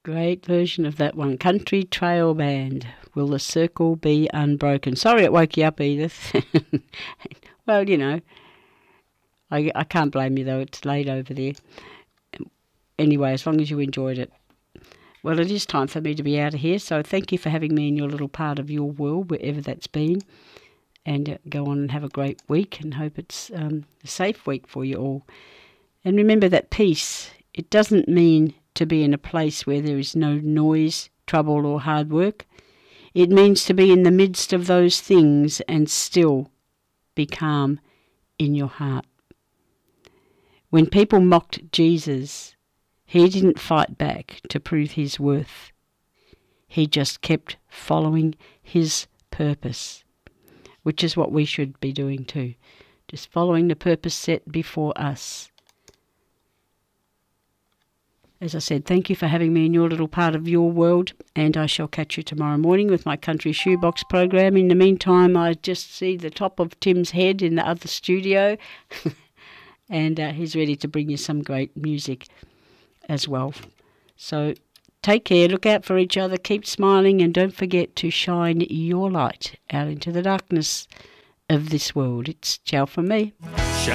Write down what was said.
Great version of that one. Country Trail Band. Will the circle be unbroken? Sorry it woke you up, Edith. Well, you know, I can't blame you though. It's late over there. Anyway, as long as you enjoyed it. Well, it is time for me to be out of here, so thank you for having me in your little part of your world, wherever that's been. And go on and have a great week, and hope it's a safe week for you all. And remember that peace, it doesn't mean to be in a place where there is no noise, trouble or hard work. It means to be in the midst of those things and still be calm in your heart. When people mocked Jesus, he didn't fight back to prove his worth. He just kept following his purpose, which is what we should be doing too, just following the purpose set before us. As I said, thank you for having me in your little part of your world, and I shall catch you tomorrow morning with my Country Shoebox program. In the meantime, I just see the top of Tim's head in the other studio, and he's ready to bring you some great music as well. So take care, look out for each other, keep smiling, and don't forget to shine your light out into the darkness of this world. It's ciao from me.